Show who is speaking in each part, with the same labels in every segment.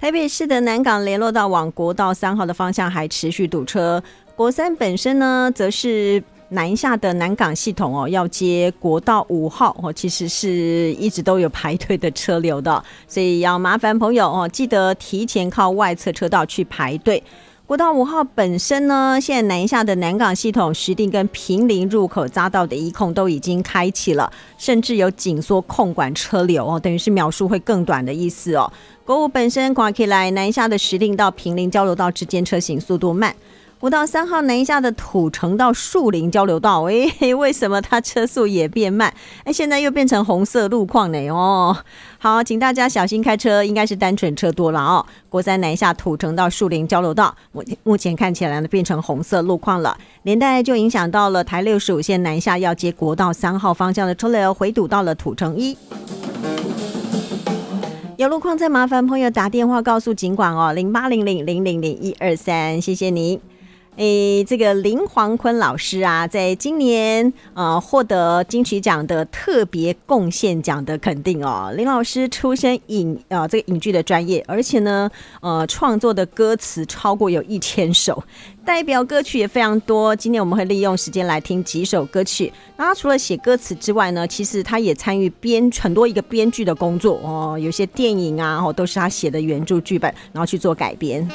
Speaker 1: 台北市的南港联络道往国道3号的方向还持续堵车，国三本身呢则是南下的南港系统要接国道5号其实是一直都有排队的车流的，所以要麻烦朋友记得提前靠外侧车道去排队。国道5号本身呢，现在南下的南港系统石碇跟坪林入口匝道的一控都已经开启了，甚至有紧缩控管车流等于是秒数会更短的意思国5本身看起来南下的石碇到坪林交流道之间车行速度慢，国道3号南下的土城到树林交流道，为什么它车速也变慢？现在又变成红色路况呢好，请大家小心开车，应该是单纯车多了国3南下土城到树林交流道，目前看起来呢变成红色路况了，连带就影响到了台65线南下要接国道3号方向的车流回堵到了土城1。有路况再麻烦朋友打电话告诉警管0800000123，谢谢你。这个林煌坤老师啊，在今年获得金曲奖的特别贡献奖的肯定林老师出身这个影剧的专业，而且呢创作的歌词超过有1000首，代表歌曲也非常多。今天我们会利用时间来听几首歌曲。那他除了写歌词之外呢，其实他也参与很多一个编剧的工作有些电影啊都是他写的原著剧本，然后去做改编。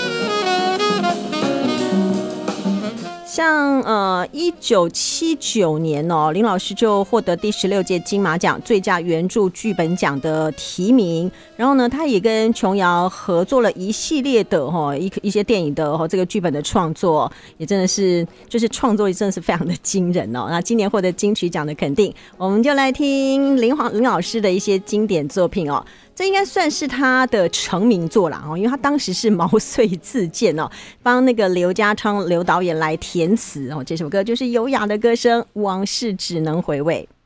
Speaker 1: 像1979年林老师就获得第16届金马奖最佳原著剧本奖的提名，然后呢他也跟琼瑶合作了一系列的一些电影的这个剧本的创作，也真的是就是创作真的是非常的惊人那今年获得金曲奖的肯定，我们就来听林老师的一些经典作品这应该算是他的成名作啦因为他当时是毛遂自荐帮那个刘家昌刘导演来填词这首歌就是优雅的歌声，往事只能回味。